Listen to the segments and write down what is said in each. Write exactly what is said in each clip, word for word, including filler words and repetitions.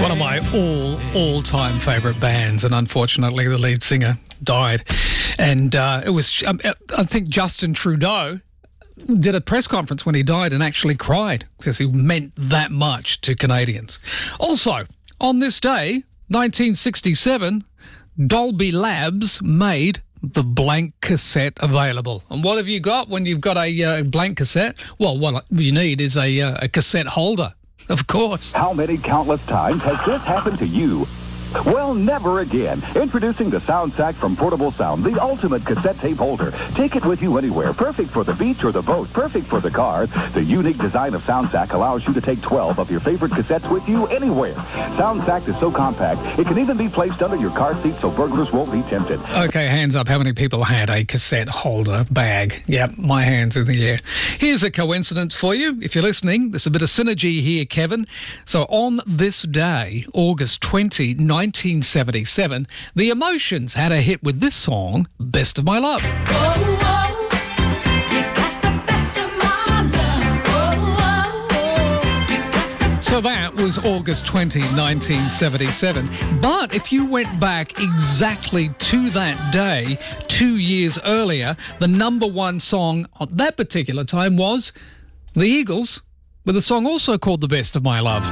One of my all, all-time favourite bands, and unfortunately the lead singer died. And uh, it was, um, I think Justin Trudeau did a press conference when he died and actually cried because he meant that much to Canadians. Also, on this day, nineteen sixty-seven, Dolby Labs made the blank cassette available. And what have you got when you've got a uh, blank cassette? Well, what you need is a, uh, a cassette holder, of course. How many countless times has this happened to you? Well, never again. Introducing the SoundSack from Portable Sound, the ultimate cassette tape holder. Take it with you anywhere. Perfect for the beach or the boat. Perfect for the car. The unique design of SoundSack allows you to take twelve of your favorite cassettes with you anywhere. SoundSack is so compact, it can even be placed under your car seat so burglars won't be tempted. Okay, hands up. How many people had a cassette holder bag? Yep, my hand's in the air. Here's a coincidence for you. If you're listening, there's a bit of synergy here, Kevin. So on this day, August twentieth, nineteen seventy-seven, the Emotions had a hit with this song, Best of My Love. Oh, oh, you got the best of my love. Oh, oh, you got the So that was August twentieth, nineteen seventy-seven. But if you went back exactly to that day, two years earlier, the number one song at that particular time was the Eagles, with a song also called The Best of My Love.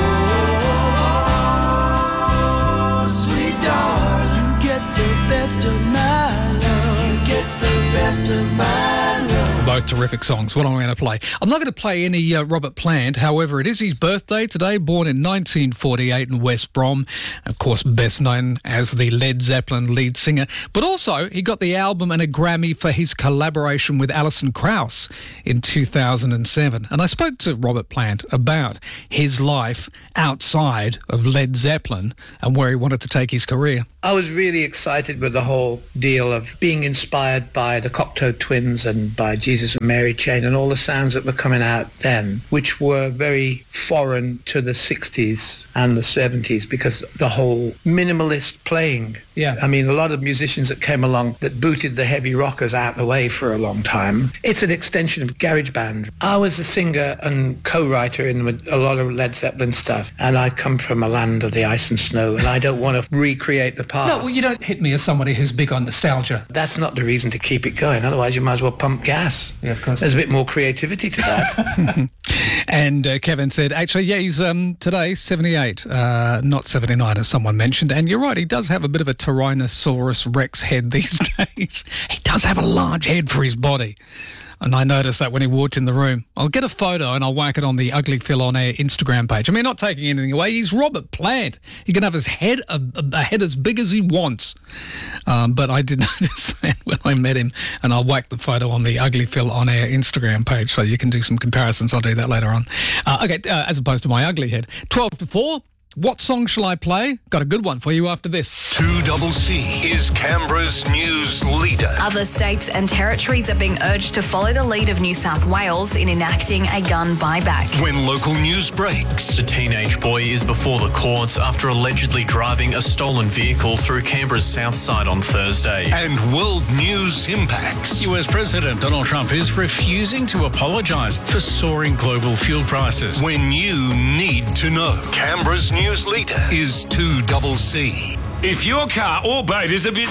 Best of my love, get the best of my love. Both terrific songs. What am I going to play? I'm not going to play any uh, Robert Plant. However, it is his birthday today, born in nineteen forty-eight in West Brom. Of course, best known as the Led Zeppelin lead singer. But also, he got the album and a Grammy for his collaboration with Alison Krauss in two thousand seven. And I spoke to Robert Plant about his life outside of Led Zeppelin and where he wanted to take his career. I was really excited with the whole deal of being inspired by the Cocteau Twins and by Jesus and Mary Chain and all the sounds that were coming out then, which were very foreign to the sixties and the seventies because the whole minimalist playing. Yeah. I mean, a lot of musicians that came along that booted the heavy rockers out the way for a long time. It's an extension of garage band. I was a singer and co-writer in a lot of Led Zeppelin stuff, and I come from a land of the ice and snow, and I don't want to recreate the past. No, well, you don't hit me as somebody who's big on nostalgia. That's not the reason to keep it going. Otherwise, you might as well pump gas. Yeah, of course. There's a bit more creativity to that. And uh, Kevin said, actually, yeah, he's um, today seventy-eight, uh, not seventy-nine, as someone mentioned. And you're right, he does have a bit of a Tyrannosaurus Rex head these days. He does have a large head for his body. And I noticed that when he walked in the room. I'll get a photo and I'll whack it on the Ugly Phil On Air Instagram page. I mean, not taking anything away. He's Robert Plant. He can have his head, a, a head as big as he wants. Um, but I did notice that when I met him, and I'll whack the photo on the Ugly Phil On Air Instagram page so you can do some comparisons. I'll do that later on. Uh, okay, uh, as opposed to my ugly head. twelve to four. What song shall I play? Got a good one for you after this. two C C is Canberra's news leader. Other states and territories are being urged to follow the lead of New South Wales in enacting a gun buyback. When local news breaks. A teenage boy is before the courts after allegedly driving a stolen vehicle through Canberra's south side on Thursday. And world news impacts. U S President Donald Trump is refusing to apologise for soaring global fuel prices. When you need to know. Canberra's news leader is two C C. If your car or boat is a bit...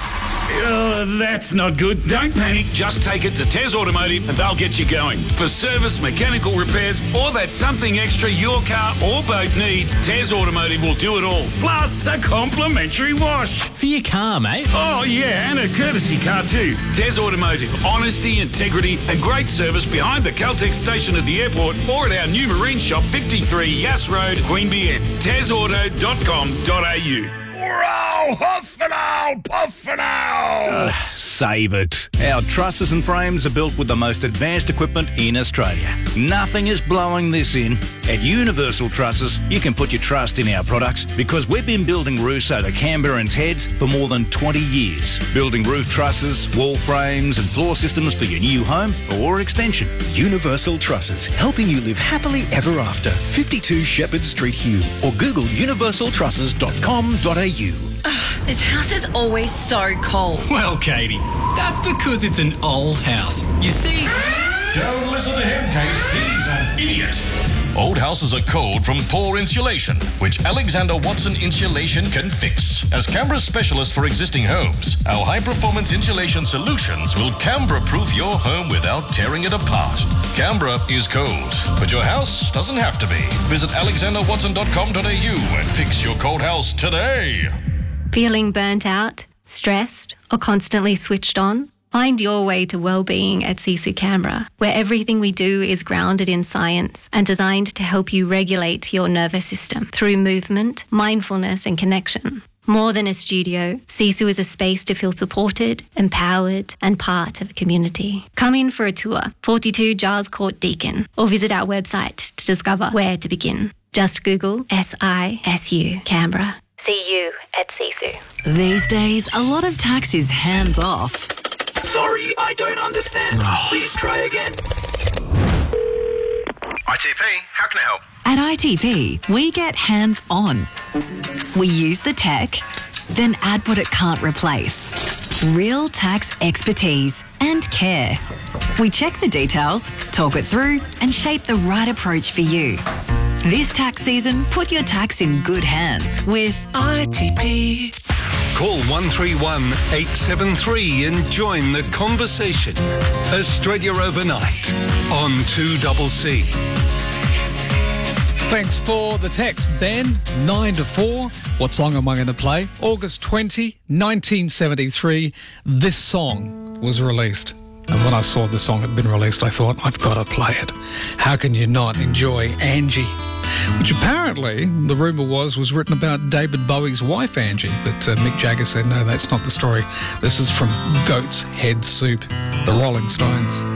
Uh, that's not good. Don't panic. Just take it to Tez Automotive and they'll get you going. For service, mechanical repairs, or that something extra your car or boat needs, Tez Automotive will do it all. Plus a complimentary wash. For your car, mate. Oh, yeah, and a courtesy car too. Tez Automotive. Honesty, integrity, and great service behind the Caltex station at the airport or at our new marine shop, fifty-three Yass Road, Queanbeyan. tez auto dot com dot a u. Row, huff and owl, puff and owl. Uh, save it. Our trusses and frames are built with the most advanced equipment in Australia. Nothing is blowing this in. At Universal Trusses, you can put your trust in our products because we've been building roofs over Canberrans' heads for more than twenty years. Building roof trusses, wall frames and floor systems for your new home or extension. Universal Trusses, helping you live happily ever after. fifty-two Shepherd Street, Hume, or Google universal trusses dot com dot a u. Ugh, this house is always so cold. Well, Katie, that's because it's an old house. You see... Don't listen to him, Kate. He's an idiot. Old houses are cold from poor insulation, which Alexander Watson Insulation can fix. As Canberra's specialist for existing homes, our high-performance insulation solutions will Canberra-proof your home without tearing it apart. Canberra is cold, but your house doesn't have to be. Visit alexander watson dot com dot a u and fix your cold house today. Feeling burnt out, stressed, or constantly switched on? Find your way to well-being at Sisu Canberra, where everything we do is grounded in science and designed to help you regulate your nervous system through movement, mindfulness and connection. More than a studio, Sisu is a space to feel supported, empowered and part of a community. Come in for a tour, forty-two Giles Court Deakin, or visit our website to discover where to begin. Just Google S I S U Canberra. See you at Sisu. These days, a lot of tax is hands off. Sorry, I don't understand. Please try again. I T P, how can I help? At I T P, we get hands on. We use the tech, then add what it can't replace. Real tax expertise and care. We check the details, talk it through, and shape the right approach for you. This tax season, put your tax in good hands with I T P. Call one three one, eight seven three and join the conversation. Australia Overnight on two C C. Thanks for the text, Ben. nine to four. What song am I going to play? August twentieth, nineteen seventy-three. This song was released. And when I saw the song had been released, I thought, I've got to play it. How can you not enjoy Angie? Which apparently, the rumour was, was written about David Bowie's wife, Angie. But uh, Mick Jagger said, no, that's not the story. This is from Goat's Head Soup, the Rolling Stones.